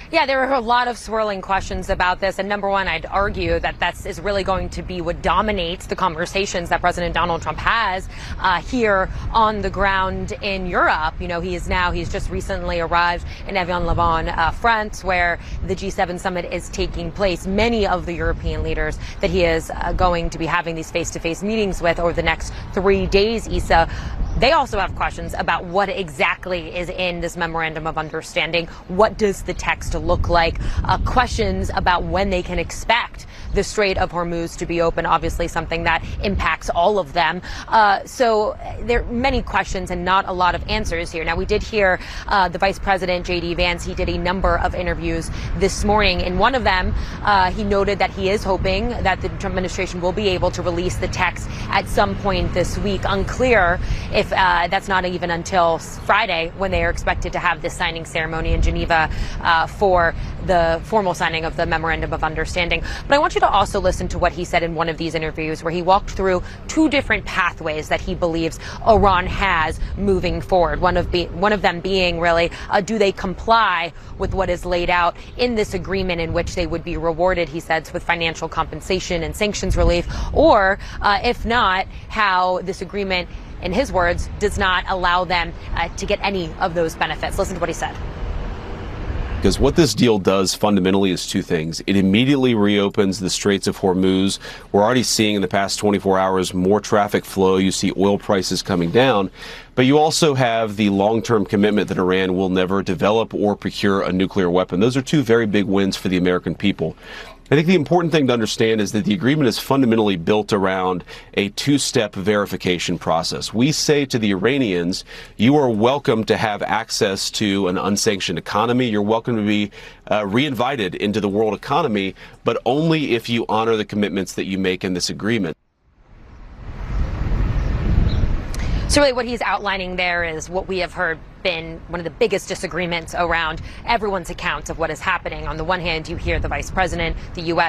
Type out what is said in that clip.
Yeah, there are a lot of swirling questions about this. And number one, I'd argue that is really going to be what dominates the conversations that President Donald Trump has here on the ground in Europe. You know, he's just recently arrived in Evian-les-Bains, France, where the G7 summit is taking place. Many of the European leaders that he is going to be having these face-to-face meetings with over the next 3 days, Issa, they also have questions about what exactly is in this memorandum of understanding. What does the text look like? Questions about when they can expect the Strait of Hormuz to be open, obviously something that impacts all of them. So there are many questions and not a lot of answers here. Now, we did hear the Vice President, J.D. Vance. He did a number of interviews this morning. In one of them, he noted that he is hoping that the Trump administration will be able to release the text at some point this week. Unclear if that's not even until Friday when they are expected to have this signing ceremony in Geneva for the formal signing of the memorandum of understanding. But I want you to also listen to what he said in one of these interviews, where he walked through two different pathways that he believes Iran has moving forward. One of them being really, do they comply with what is laid out in this agreement, in which they would be rewarded, he says, with financial compensation and sanctions relief, or if not, how this agreement, in his words, does not allow them to get any of those benefits. Listen to what he said. Because what this deal does fundamentally is two things. It immediately reopens the Straits of Hormuz. We're already seeing in the past 24 hours more traffic flow. You see oil prices coming down. But you also have the long-term commitment that Iran will never develop or procure a nuclear weapon. Those are two very big wins for the American people. I think the important thing to understand is that the agreement is fundamentally built around a two-step verification process. We say to the Iranians, you are welcome to have access to an unsanctioned economy. You're welcome to be reinvited into the world economy, but only if you honor the commitments that you make in this agreement. So really what he's outlining there is what we have heard been one of the biggest disagreements around everyone's accounts of what is happening. On the one hand, you hear the Vice President, the U.S.